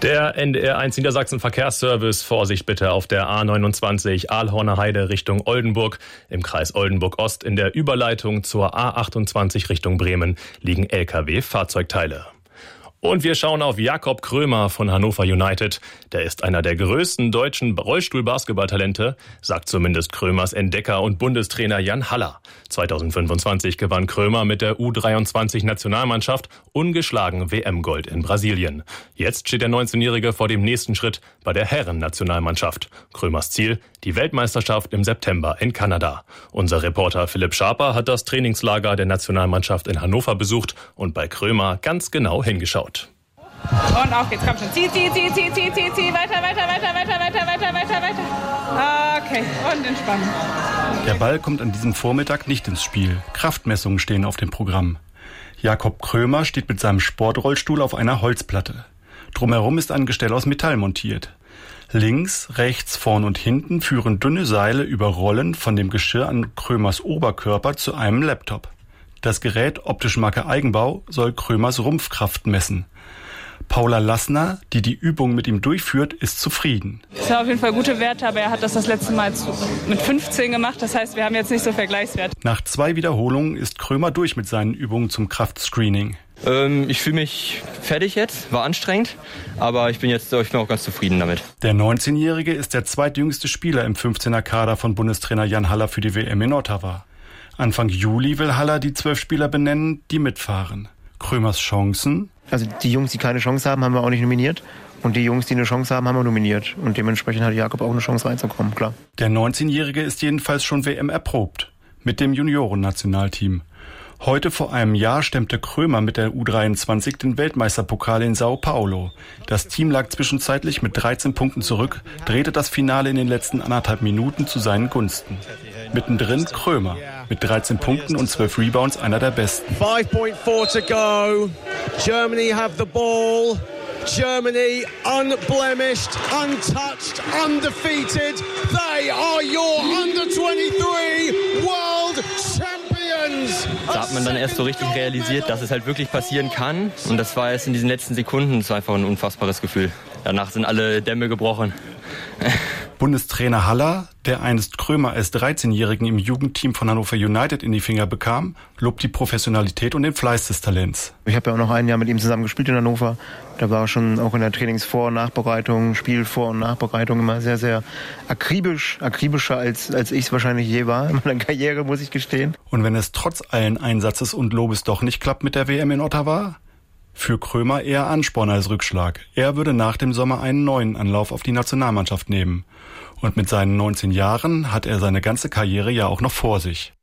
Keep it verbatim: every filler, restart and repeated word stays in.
Der N D R eins Niedersachsen Verkehrsservice, Vorsicht bitte auf der A neunundzwanzig Aalhorner Heide Richtung Oldenburg. Im Kreis Oldenburg-Ost in der Überleitung zur A achtundzwanzig Richtung Bremen liegen L K W-Fahrzeugteile. Und wir schauen auf Jakob Krömer von Hannover United. Der ist einer der größten deutschen Rollstuhl-Basketballtalente, sagt zumindest Krömers Entdecker und Bundestrainer Jan Haller. zweitausendfünfundzwanzig gewann Krömer mit der U dreiundzwanzig-Nationalmannschaft ungeschlagen W M-Gold in Brasilien. Jetzt steht der neunzehnjährige vor dem nächsten Schritt bei der Herren-Nationalmannschaft. Krömers Ziel, die Weltmeisterschaft im September in Kanada. Unser Reporter Philipp Schaper hat das Trainingslager der Nationalmannschaft in Hannover besucht und bei Krömer ganz genau hingeschaut. Und auf geht's, komm schon. Zieh, zieh, zieh, zieh, zieh, zieh, zieh. Weiter, weiter, weiter, weiter, weiter, weiter, weiter, weiter. Okay, und entspannen. Der Ball kommt an diesem Vormittag nicht ins Spiel. Kraftmessungen stehen auf dem Programm. Jakob Krömer steht mit seinem Sportrollstuhl auf einer Holzplatte. Drumherum ist ein Gestell aus Metall montiert. Links, rechts, vorn und hinten führen dünne Seile über Rollen von dem Geschirr an Krömers Oberkörper zu einem Laptop. Das Gerät, optisch Marke Eigenbau, soll Krömers Rumpfkraft messen. Paula Lassner, die die Übung mit ihm durchführt, ist zufrieden. Das sind auf jeden Fall gute Werte, aber er hat das das letzte Mal mit fünfzehn gemacht. Das heißt, wir haben jetzt nicht so Vergleichswerte. Nach zwei Wiederholungen ist Krömer durch mit seinen Übungen zum Kraftscreening. Ähm, ich fühle mich fertig jetzt, war anstrengend, aber ich bin jetzt ich bin auch ganz zufrieden damit. Der neunzehnjährige ist der zweitjüngste Spieler im fünfzehner-Kader von Bundestrainer Jan Haller für die W M in Ottawa. Anfang Juli will Haller die zwölf Spieler benennen, die mitfahren. Krömers Chancen? Also die Jungs, die keine Chance haben, haben wir auch nicht nominiert. Und die Jungs, die eine Chance haben, haben wir nominiert. Und dementsprechend hat Jakob auch eine Chance reinzukommen, klar. Der neunzehnjährige ist jedenfalls schon W M erprobt. Mit dem Junioren-Nationalteam. Heute vor einem Jahr stemmte Krömer mit der U dreiundzwanzig den Weltmeisterpokal in Sao Paulo. Das Team lag zwischenzeitlich mit dreizehn Punkten zurück, drehte das Finale in den letzten anderthalb Minuten zu seinen Gunsten. Mittendrin Krömer mit dreizehn Punkten und zwölf Rebounds, einer der besten. five point four to go. Germany have the ball. Germany unblemished, untouched, undefeated. They are your under twenty-three World Champions. Da hat man dann erst so richtig realisiert, dass es halt wirklich passieren kann. Und das war erst in diesen letzten Sekunden. Das war einfach ein unfassbares Gefühl. Danach sind alle Dämme gebrochen. Bundestrainer Haller, der einst Krömer als dreizehnjährigen im Jugendteam von Hannover United in die Finger bekam, lobt die Professionalität und den Fleiß des Talents. Ich habe ja auch noch ein Jahr mit ihm zusammen gespielt in Hannover. Da war schon auch in der Trainingsvor- und Nachbereitung, Spielvor- und Nachbereitung immer sehr, sehr akribisch, akribischer als, als ich es wahrscheinlich je war in meiner Karriere, muss ich gestehen. Und wenn es trotz allen Einsatzes und Lobes doch nicht klappt mit der W M in Ottawa? Für Krömer eher Ansporn als Rückschlag. Er würde nach dem Sommer einen neuen Anlauf auf die Nationalmannschaft nehmen. Und mit seinen neunzehn Jahren hat er seine ganze Karriere ja auch noch vor sich.